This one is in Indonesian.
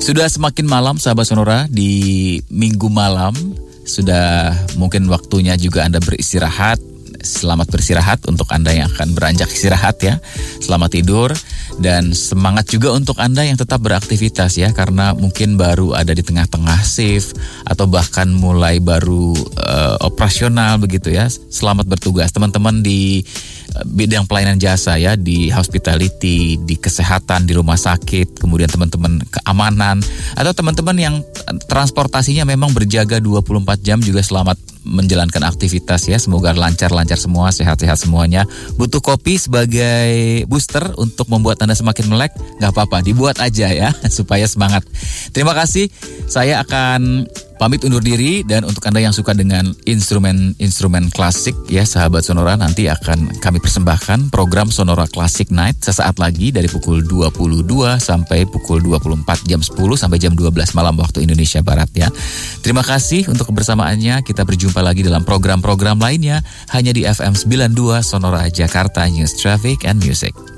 Sudah semakin malam sahabat Sonora, di minggu malam sudah mungkin waktunya juga Anda beristirahat. Selamat beristirahat untuk Anda yang akan beranjak istirahat ya. Selamat tidur dan semangat juga untuk Anda yang tetap beraktivitas ya, karena mungkin baru ada di tengah-tengah shift atau bahkan mulai baru operasional begitu ya. Selamat bertugas teman-teman di bidang pelayanan jasa ya, di hospitality, di kesehatan, di rumah sakit, kemudian teman-teman keamanan atau teman-teman yang transportasinya memang berjaga 24 jam juga selamat menjalankan aktivitas ya. Semoga lancar-lancar semua, sehat-sehat semuanya. Butuh kopi sebagai booster untuk membuat Anda semakin melek? Gak apa-apa, dibuat aja ya supaya semangat. Terima kasih, saya akan pamit undur diri, dan untuk Anda yang suka dengan instrumen klasik ya sahabat Sonora, nanti akan kami persembahkan program Sonora Classic Night sesaat lagi dari pukul 22 sampai pukul 24, jam 10 sampai jam 12 malam waktu Indonesia Barat ya. Terima kasih untuk kebersamaannya. Kita berjumpa lagi dalam program-program lainnya hanya di FM 92 Sonora Jakarta, News, Traffic and Music.